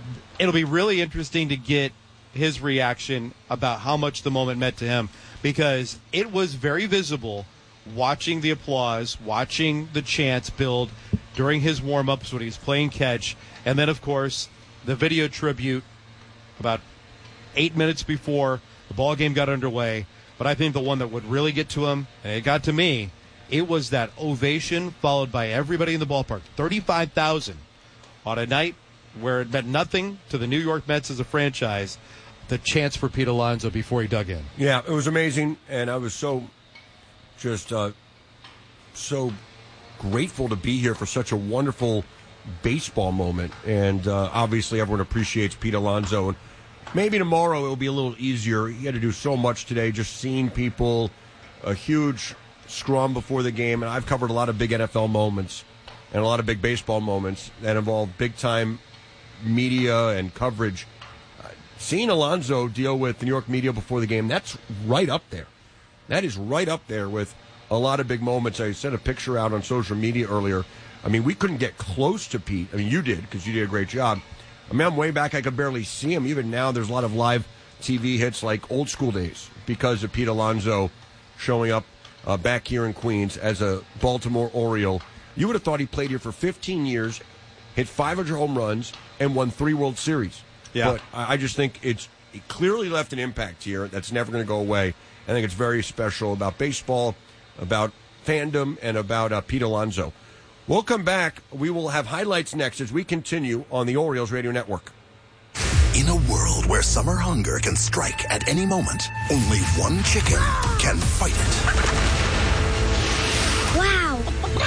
it'll be really interesting to get his reaction about how much the moment meant to him, because it was very visible watching the applause, watching the chants build during his warm-ups when he was playing catch, and then, of course, the video tribute about 8 minutes before the ball game got underway. But I think the one that would really get to him, and it got to me, it was that ovation followed by everybody in the ballpark. 35,000 on a night where it meant nothing to the New York Mets as a franchise, the chance for Pete Alonso before he dug in. Yeah, it was amazing, and I was so grateful to be here for such a wonderful baseball moment. And obviously everyone appreciates Pete Alonso. And maybe tomorrow it will be a little easier. He had to do so much today, just seeing people, a huge scrum before the game. And I've covered a lot of big NFL moments and a lot of big baseball moments that involve big-time media and coverage. Seeing Alonso deal with the New York media before the game, that's right up there. That is right up there with a lot of big moments. I sent a picture out on social media earlier. I mean, we couldn't get close to Pete. I mean, you did, because you did a great job. I mean, I'm way back. I could barely see him. Even now, there's a lot of live TV hits like Old School Days because of Pete Alonso showing up back here in Queens as a Baltimore Oriole. You would have thought he played here for 15 years, hit 500 home runs, and won 3 World Series. Yeah. But I just think it clearly left an impact here that's never going to go away. I think it's very special about baseball, about fandom, and about Pete Alonso. We'll come back. We will have highlights next as we continue on the Orioles Radio Network. In a world where summer hunger can strike at any moment, only one chicken can fight it. Wow.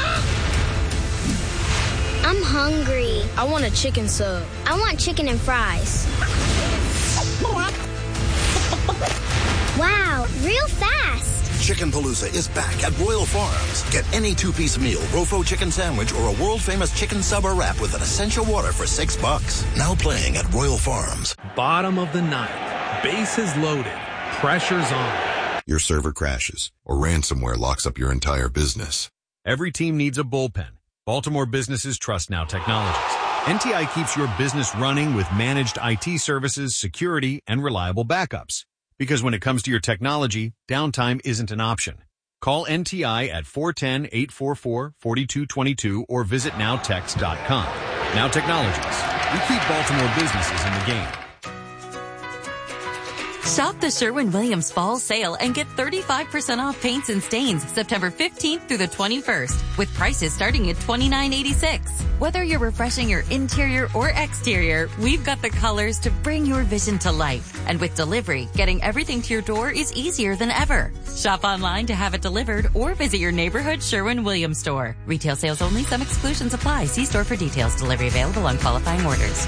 I'm hungry. I want a chicken sub. I want chicken and fries. Wow, real fast. Chickenpalooza is back at Royal Farms. Get any 2-piece meal, Rofo chicken sandwich, or a world-famous chicken sub or wrap with an essential water for $6. Now playing at Royal Farms. Bottom of the ninth. Bases loaded. Pressure's on. Your server crashes, or ransomware locks up your entire business. Every team needs a bullpen. Baltimore businesses trust Now Technologies. NTI keeps your business running with managed IT services, security, and reliable backups. Because when it comes to your technology, downtime isn't an option. Call NTI at 410-844-4222 or visit nowtex.com. Now Technologies. We keep Baltimore businesses in the game. Shop the Sherwin-Williams Fall Sale and get 35% off paints and stains September 15th through the 21st, with prices starting at $29.86. Whether you're refreshing your interior or exterior, we've got the colors to bring your vision to life. And with delivery, getting everything to your door is easier than ever. Shop online to have it delivered or visit your neighborhood Sherwin-Williams store. Retail sales only. Some exclusions apply. See store for details. Delivery available on qualifying orders.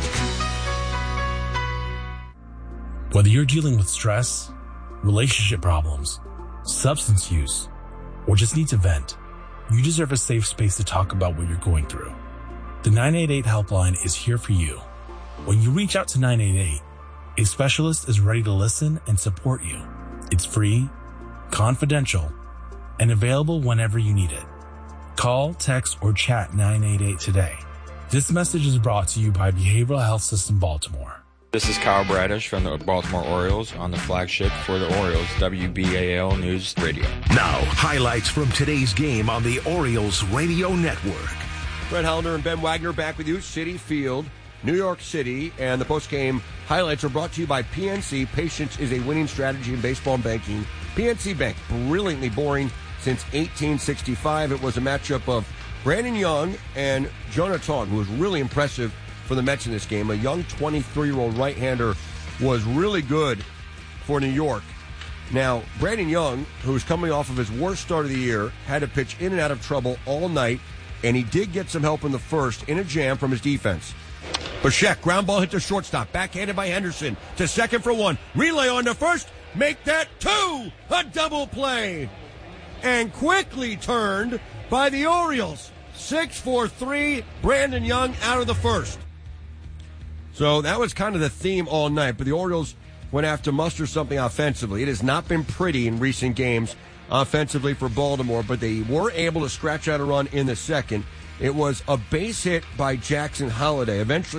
Whether you're dealing with stress, relationship problems, substance use, or just need to vent, you deserve a safe space to talk about what you're going through. The 988 helpline is here for you. When you reach out to 988, a specialist is ready to listen and support you. It's free, confidential, and available whenever you need it. Call, text, or chat 988 today. This message is brought to you by Behavioral Health System Baltimore. This is Kyle Bradish from the Baltimore Orioles on the flagship for the Orioles, WBAL News Radio. Now, highlights from today's game on the Orioles Radio Network. Brett Hollander and Ben Wagner back with you, Citi Field, New York City, and the postgame highlights are brought to you by PNC. Patience is a winning strategy in baseball and banking. PNC Bank, brilliantly boring since 1865. It was a matchup of Brandon Young and Jonah Tong, who was really impressive for the Mets in this game. A young 23-year-old right-hander was really good for New York. Now, Brandon Young, who's coming off of his worst start of the year, had to pitch in and out of trouble all night, and he did get some help in the first in a jam from his defense. Bichette, ground ball hit to shortstop, backhanded by Henderson to second for one. Relay on to first, make that two! A double play! And quickly turned by the Orioles. 6-4-3, Brandon Young out of the first. So that was kind of the theme all night, but the Orioles went after muster something offensively. It has not been pretty in recent games offensively for Baltimore, but they were able to scratch out a run in the second. It was a base hit by Jackson Holliday. Eventually